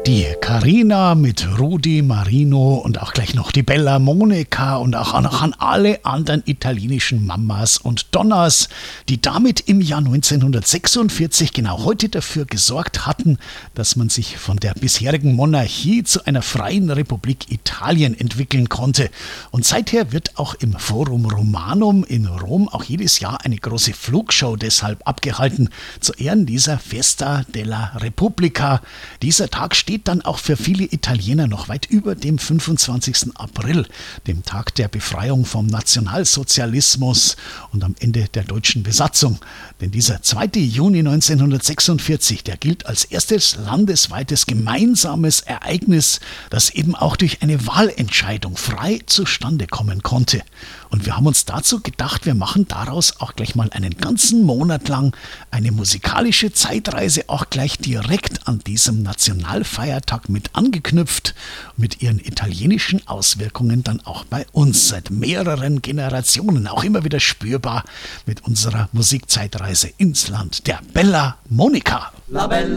Die Carina mit Rudi Marino und auch gleich noch die Bella Monica und auch noch an alle anderen italienischen Mamas und Donnas, die damit im Jahr 1946 genau heute dafür gesorgt hatten, dass man sich von der bisherigen Monarchie zu einer freien Republik Italien entwickeln konnte. Und seither wird auch im Forum Romanum in Rom auch jedes Jahr eine große Flugshow deshalb abgehalten, zu Ehren dieser Festa della Repubblica. Dieser Tag steht dann auch für viele Italiener noch weit über dem 25. April, dem Tag der Befreiung vom Nationalsozialismus und am Ende der deutschen Besatzung. Denn dieser 2. Juni 1946, der gilt als erstes landesweites gemeinsames Ereignis, das eben auch durch eine Wahlentscheidung frei zustande kommen konnte. Und wir haben uns dazu gedacht, wir machen daraus auch gleich mal einen ganzen Monat lang eine musikalische Zeitreise, auch gleich direkt an diesem Nationalfeiertag mit angeknüpft, mit ihren italienischen Auswirkungen dann auch bei uns seit mehreren Generationen auch immer wieder spürbar mit unserer Musikzeitreise ins Land der Bella Monica.